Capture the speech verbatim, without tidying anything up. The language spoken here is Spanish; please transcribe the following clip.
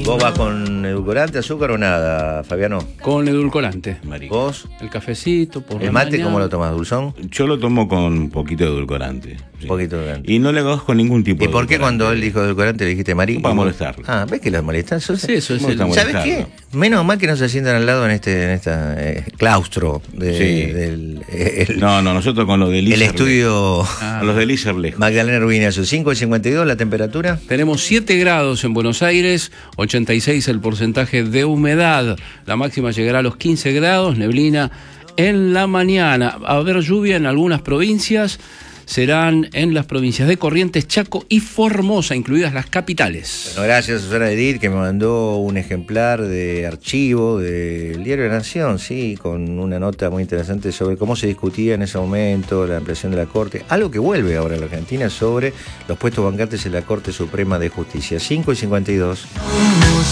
¿Vos vas con edulcorante, azúcar o nada, Fabiano? Con edulcorante. Marico. ¿Vos? El cafecito, por ¿El la mate mañana. cómo lo tomas, dulzón? Yo lo tomo con un poquito de edulcorante. Un poquito de edulcorante. Y no le hago con ningún tipo ¿Y de por qué edulcorante. cuando él dijo edulcorante le dijiste marico? Para molestarlo. Ah, ¿ves que los molestan? Sí, eso es ¿Cómo el... estamos? ¿Sabes qué? molestarlo. Menos mal que no se sientan al lado en este en esta eh, claustro de, Sí. del eh, el, No, no, nosotros con los de el Lícer. estudio Ah. Con los de Lícer lejos. Magdalena Rubinazo. cinco y cincuenta y dos la temperatura. Tenemos siete grados en Buenos Aires, ochenta y seis el porcentaje de humedad. La máxima llegará a los quince grados, neblina en la mañana. Va a haber lluvia en algunas provincias. Serán en las provincias de Corrientes, Chaco y Formosa, incluidas las capitales. Bueno, gracias a Susana Edith, que me mandó un ejemplar de archivo del Diario de la Nación, sí, con una nota muy interesante sobre cómo se discutía en ese momento la ampliación de la Corte, algo que vuelve ahora a la Argentina, sobre los puestos vacantes en la Corte Suprema de Justicia. cinco y cincuenta y dos.